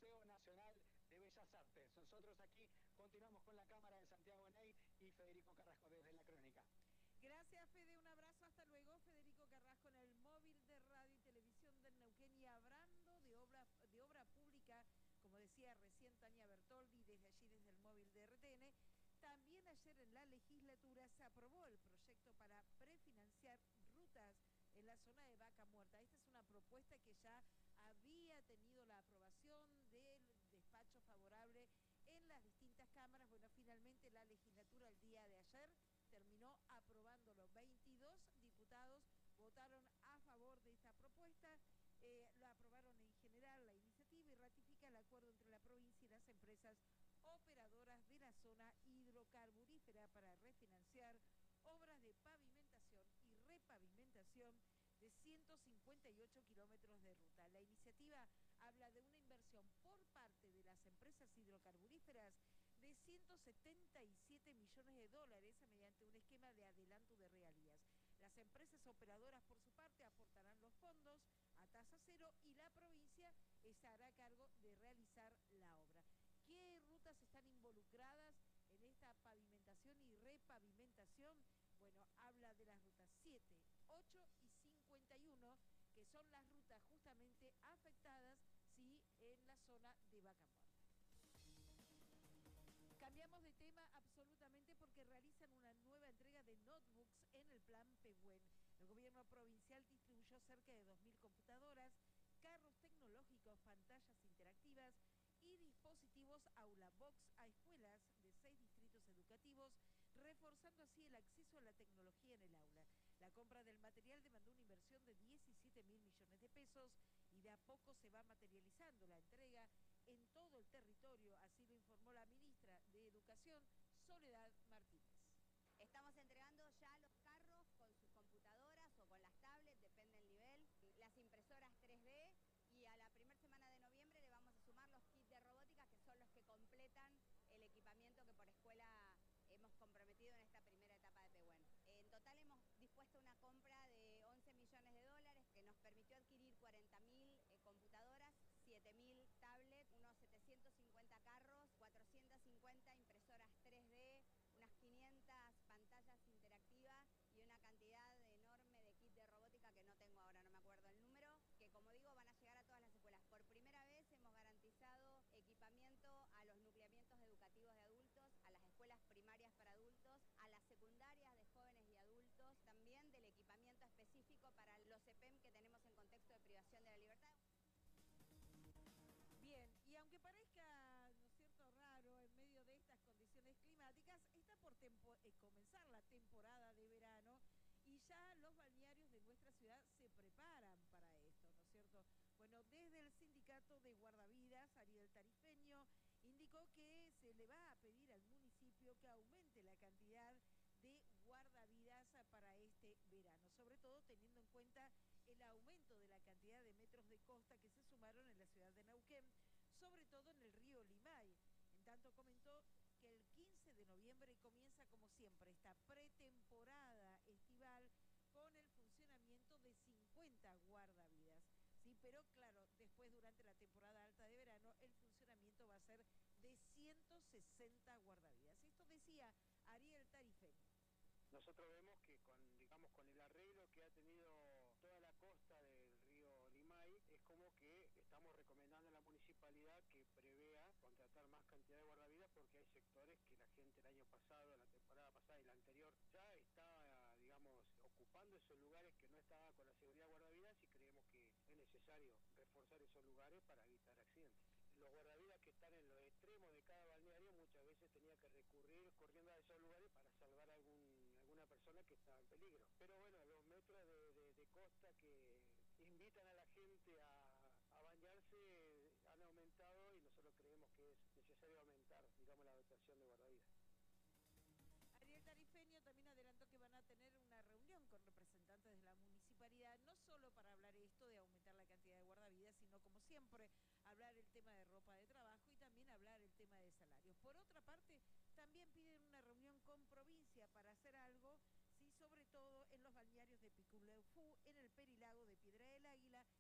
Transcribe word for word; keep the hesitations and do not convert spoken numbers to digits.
Museo Nacional de Bellas Artes. Nosotros aquí continuamos con la cámara de Santiago Ney y Federico Carrasco desde la crónica. Gracias, Fede, un abrazo, hasta luego. Federico Carrasco en el móvil de radio y televisión del Neuquén, y hablando de obra, de obra pública, como decía recién Tania Bertoldi, desde allí, desde el móvil de R T N, también ayer en la legislatura se aprobó el proyecto para prefinanciar rutas en la zona de Vaca Muerta. Esta es una propuesta que ya había tenido la aprobación del despacho favorable en las distintas cámaras. Bueno, finalmente la legislatura el día de ayer terminó aprobándolo. veintidós diputados votaron a favor de esta propuesta, eh, lo aprobaron en general la iniciativa y ratifica el acuerdo entre la provincia y las empresas operadoras de la zona hidrocarburífera para refinanciar obras de pavimentación y repavimentación de ciento cincuenta y ocho kilómetros de ruta. La iniciativa habla de una inversión por parte de las empresas hidrocarburíferas de ciento setenta y siete millones de dólares mediante un esquema de adelanto de regalías. Las empresas operadoras, por su parte, aportarán los fondos a tasa cero y la provincia estará a cargo de realizar la obra. ¿Qué rutas están involucradas en esta pavimentación y repavimentación? Bueno, habla de las rutas siete, ocho y cincuenta y uno, que son las rutas justamente afectadas, sí, en la zona de Vaca Muerta. Cambiamos de tema absolutamente porque realizan una nueva entrega de notebooks en el plan Pehuen. El gobierno provincial distribuyó cerca de dos mil computadoras, carros tecnológicos, pantallas interactivas y dispositivos Aula Box a escuelas de seis distritos educativos, reforzando así el acceso a la tecnología en el aula. La compra del material demandó una inversión de diecisiete mil millones de pesos y de a poco se va materializando la entrega en todo el territorio, así lo informó la ministra de Educación, Soledad Martínez. Estamos entregando ya los carros con sus computadoras o con las tablets, depende del nivel, las impresoras tres D, y a la primera semana de noviembre le vamos a sumar los kits de robótica, que son los que completan el equipamiento que por escuela hemos comprometido en esta primera etapa de Pehuen. En total hemos dispuesto una compra de once millones de dólares que nos permitió adquirir cuarenta mil eh, computadoras, siete mil tablets, unos setecientos cincuenta carros, cuatrocientas cincuenta impresoras tres D, unas quinientas pantallas interactivas y una cantidad enorme de kits de robótica que no tengo ahora, no me acuerdo el número, que como digo van a llegar a todas las escuelas. Por primera vez hemos garantizado equipamiento a los nucleamientos educativos de adultos, a las escuelas primarias para adultos, a las secundarias de jóvenes y adultos, también del equipamiento específico para los E P E M que tenemos en contexto de privación de la libertad. Bien, y aunque parezca, ¿no es cierto?, raro en medio de estas condiciones climáticas, está por tempo eh, comenzar la temporada de verano y ya los balnearios de nuestra ciudad se preparan para esto, ¿no es cierto? Bueno, desde el sindicato de guardavidas, Ariel Tarifeño, indicó que se le va a pedir al municipio que aumente la cantidad de guardavidas para este verano, sobre todo teniendo en cuenta el aumento de la cantidad de metros de costa que se sumaron en la ciudad de Neuquén, sobre todo en el río Limay. En tanto comentó que el quince de noviembre comienza como siempre esta pretemporada estival con el funcionamiento de cincuenta guardavidas. Sí, pero claro, después durante la temporada alta de verano el funcionamiento va a ser de ciento sesenta guardavidas. Esto decía Ariel Tarifeño. Nosotros vemos que con, digamos, con el arreglo que ha tenido toda la costa del río Limay, es como que estamos recomendando a la municipalidad que prevea contratar más cantidad de guardavidas, porque hay sectores que la gente el año pasado, la temporada pasada y la anterior, ya estaba, digamos, ocupando esos lugares que no estaba con la seguridad de guardavidas, y creemos que es necesario reforzar esos lugares para evitar accidentes. Los guardavidas que están en los extremos de cada balneario muchas veces tenía que recurrir corriendo a esos lugares para salvar a algún, alguna persona que estaba en peligro. Pero bueno, los metros de, de, de costa que invitan a la gente a, a bañarse han aumentado, y nosotros creemos que es necesario aumentar, digamos, la dotación de guardavidas. Ariel Tarifeño también adelantó que van a tener una reunión con representantes de la municipalidad, no solo para hablar esto de aumentar la cantidad de guardavidas, sino como siempre, hablar el tema de ropa de trabajo y también hablar el tema de salarios. Por otra parte, también piden una reunión con provincia para hacer algo, sí, sobre todo en los balnearios de Piculeufú, en el Perilago de Piedra